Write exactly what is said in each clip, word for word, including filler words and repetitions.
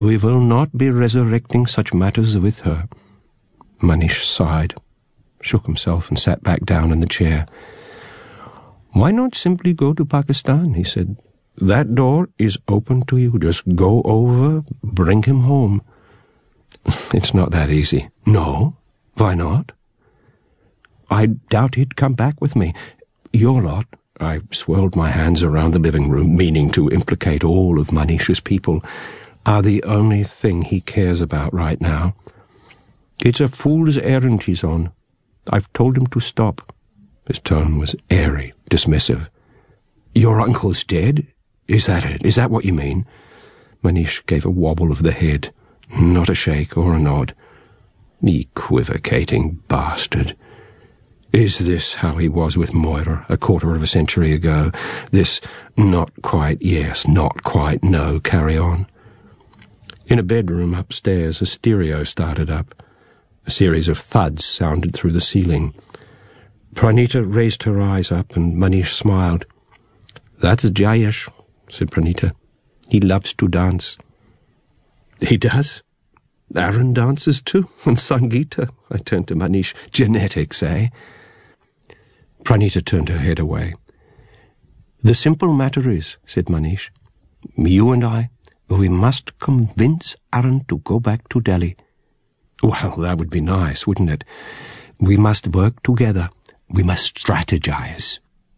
We will not be resurrecting such matters with her. Manish sighed, shook himself and sat back down in the chair. Why not simply go to Pakistan, he said. That door is open to you. Just go over, bring him home. It's not that easy. No? Why not? I doubt he'd come back with me. Your lot. I swirled my hands around the living room, meaning to implicate all of Manish's people, are the only thing he cares about right now. It's a fool's errand he's on. I've told him to stop. His tone was airy, dismissive. Your uncle's dead? Is that it? Is that what you mean? Manish gave a wobble of the head, not a shake or a nod. Equivocating bastard. Is this how he was with Moira a quarter of a century ago? This not quite yes, not quite no carry on? In a bedroom upstairs, a stereo started up. A series of thuds sounded through the ceiling. Pranita raised her eyes up and Manish smiled. That's Jayesh, said Pranita. He loves to dance. He does? Aaron dances too, and Sangeeta. I turned to Manish. Genetics, eh? Pranita turned her head away. The simple matter is, said Manish, you and I, we must convince Aaron to go back to Delhi. Well, that would be nice, wouldn't it? We must work together. We must strategize.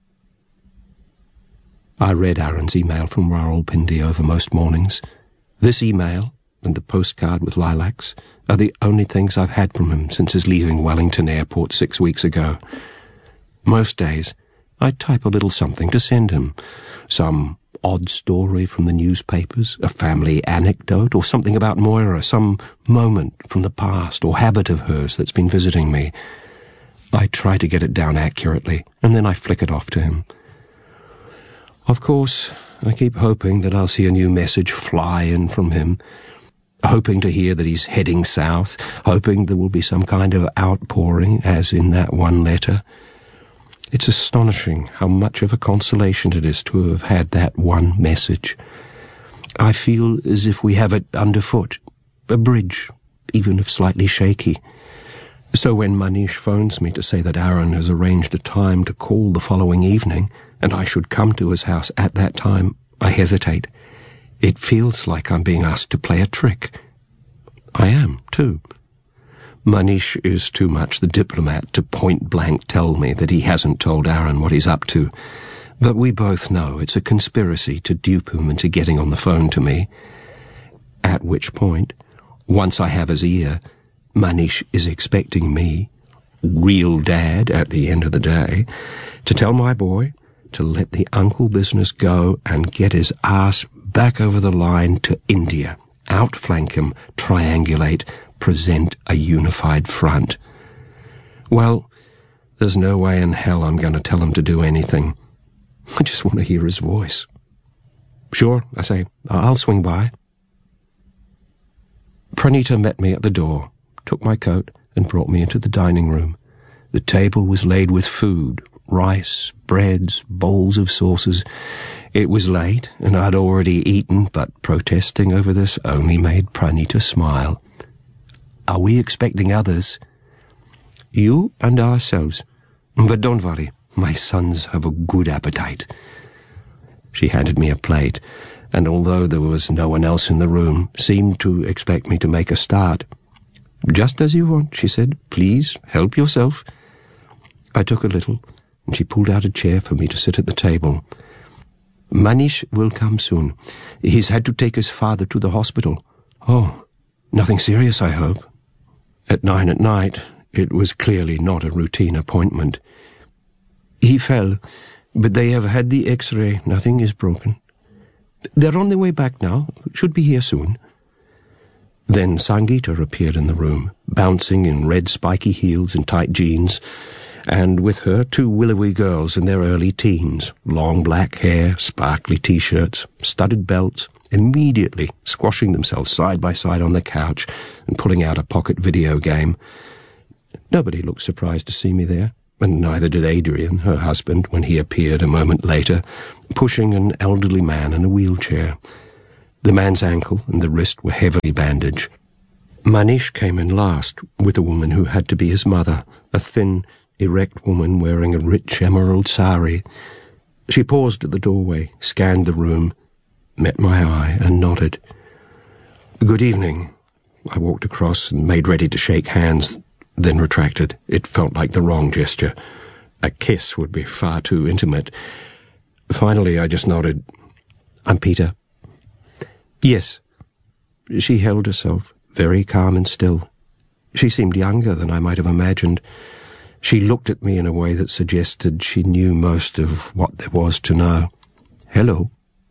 I read Aaron's email from Rawalpindi over most mornings. This email and the postcard with lilacs are the only things I've had from him since his leaving Wellington Airport six weeks ago. Most days, I type a little something to send him. Some odd story from the newspapers, a family anecdote, or something about Moira, some moment from the past or habit of hers that's been visiting me. I try to get it down accurately, and then I flick it off to him. Of course, I keep hoping that I'll see a new message fly in from him, hoping to hear that he's heading south, hoping there will be some kind of outpouring, as in that one letter. It's astonishing how much of a consolation it is to have had that one message. I feel as if we have it underfoot, a bridge, even if slightly shaky. So when Manish phones me to say that Aaron has arranged a time to call the following evening, and I should come to his house at that time, I hesitate. It feels like I'm being asked to play a trick. I am, too. Manish is too much the diplomat to point-blank tell me that he hasn't told Aaron what he's up to, but we both know it's a conspiracy to dupe him into getting on the phone to me. At which point, once I have his ear, Manish is expecting me, real dad at the end of the day, to tell my boy to let the uncle business go and get his ass back over the line to India, outflank him, triangulate, present a unified front. Well, there's no way in hell I'm going to tell him to do anything. I just want to hear his voice. Sure, I say, I'll swing by. Pranita met me at the door, took my coat, and brought me into the dining room. The table was laid with food, rice, breads, bowls of sauces. It was late, and I'd already eaten, but protesting over this only made Pranita smile. Are we expecting others? You and ourselves. But don't worry, my sons have a good appetite. She handed me a plate, and although there was no one else in the room, seemed to expect me to make a start. Just as you want, she said. Please, help yourself. I took a little, and she pulled out a chair for me to sit at the table. Manish will come soon. He's had to take his father to the hospital. Oh, nothing serious, I hope. At nine at night, it was clearly not a routine appointment. He fell, but they have had the X-ray. Nothing is broken. They're on their way back now. Should be here soon. Then Sangeeta appeared in the room, bouncing in red spiky heels and tight jeans, and with her two willowy girls in their early teens, long black hair, sparkly T-shirts, studded belts, immediately squashing themselves side by side on the couch and pulling out a pocket video game. Nobody looked surprised to see me there, and neither did Adrian, her husband, when he appeared a moment later, pushing an elderly man in a wheelchair. The man's ankle and the wrist were heavily bandaged. Manish came in last, with a woman who had to be his mother, a thin, erect woman wearing a rich emerald sari. She paused at the doorway, scanned the room, met my eye, and nodded. "Good evening." I walked across and made ready to shake hands, then retracted. It felt like the wrong gesture. A kiss would be far too intimate. Finally, I just nodded. "I'm Peter." "Yes." She held herself, very calm and still. She seemed younger than I might have imagined. She looked at me in a way that suggested she knew most of what there was to know. "Hello."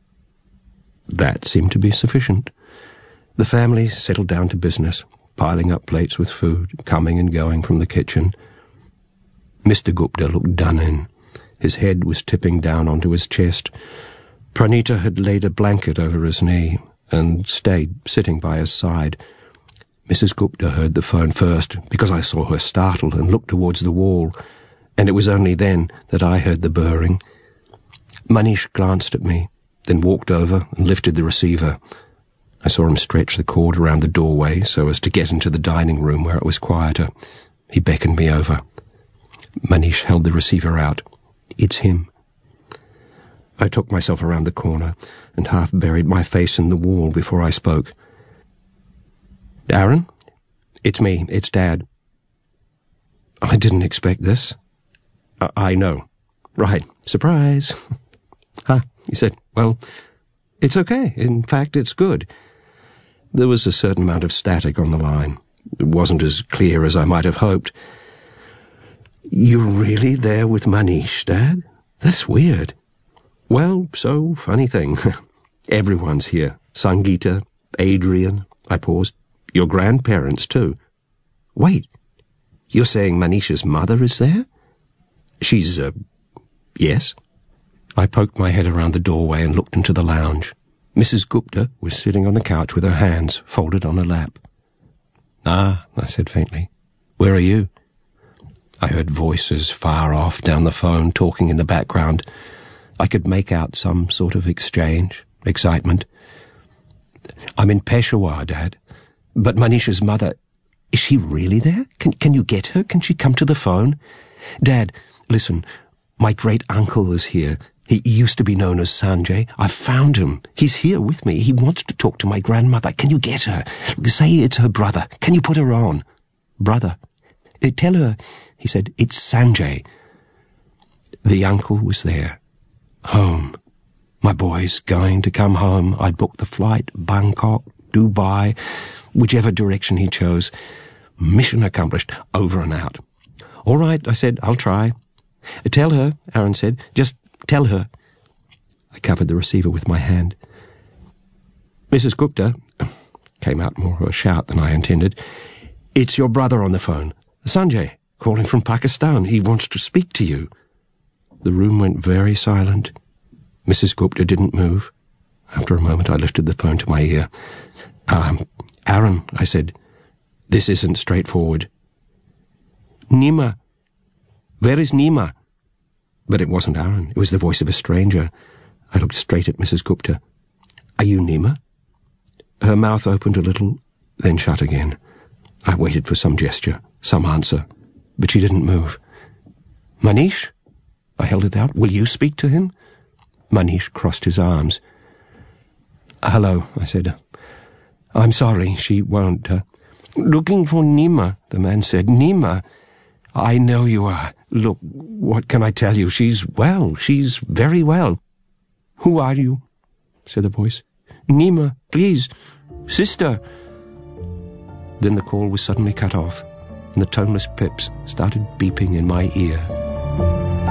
That seemed to be sufficient. The family settled down to business, piling up plates with food, coming and going from the kitchen. Mister Gupta looked done in. His head was tipping down onto his chest. Pranita had laid a blanket over his knee and stayed sitting by his side. Missus Gupta heard the phone first, because I saw her startled and look towards the wall, and it was only then that I heard the burring. Manish glanced at me, then walked over and lifted the receiver. I saw him stretch the cord around the doorway so as to get into the dining room where it was quieter. He beckoned me over. Manish held the receiver out. "It's him." I took myself around the corner and half buried my face in the wall before I spoke. "Aaron? It's me. It's Dad." "I didn't expect this." I, I know. Right. Surprise." "Ah," he said. "Well, it's okay. In fact, it's good." There was a certain amount of static on the line. It wasn't as clear as I might have hoped. "You're really there with Manish, Dad? That's weird." "Well, so, funny thing. Everyone's here. Sangeeta, Adrian." I paused. "Your grandparents, too." "Wait, you're saying Manish's mother is there?" "She's, uh, yes." I poked my head around the doorway and looked into the lounge. Missus Gupta was sitting on the couch with her hands folded on her lap. "Ah," I said faintly. "Where are you?" I heard voices far off down the phone talking in the background. I could make out some sort of exchange, excitement. "I'm in Peshawar, Dad. But Manish's mother, is she really there? Can, can you get her? Can she come to the phone? Dad, listen, my great-uncle is here. He used to be known as Sanjay. I've found him. He's here with me. He wants to talk to my grandmother. Can you get her? Say it's her brother. Can you put her on?" "Brother? Uh, tell her," he said, "it's Sanjay." The uncle was there. Home. My boy's going to come home. I'd booked the flight, Bangkok, Dubai, whichever direction he chose. Mission accomplished, over and out. "All right," I said, "I'll try." "Tell her," Aaron said, "just tell her." I covered the receiver with my hand. "Missus Gupta," came out more of a shout than I intended, "it's your brother on the phone. Sanjay, calling from Pakistan. He wants to speak to you." The room went very silent. Missus Gupta didn't move. After a moment, I lifted the phone to my ear. Um, Aaron," I said, "this isn't straightforward." "Nima. Where is Nima?" But it wasn't Aaron. It was the voice of a stranger. I looked straight at Missus Gupta. "Are you Nima?" Her mouth opened a little, then shut again. I waited for some gesture, some answer, but she didn't move. "Manish?" I held it out. "Will you speak to him?" Manish crossed his arms. "Hello," I said. "I'm sorry, she won't." Uh, "Looking for Nima," the man said. "Nima? I know you are. Look, what can I tell you? She's well. She's very well." "Who are you?" said the voice. "Nima, please. Sister." Then the call was suddenly cut off, and the toneless pips started beeping in my ear.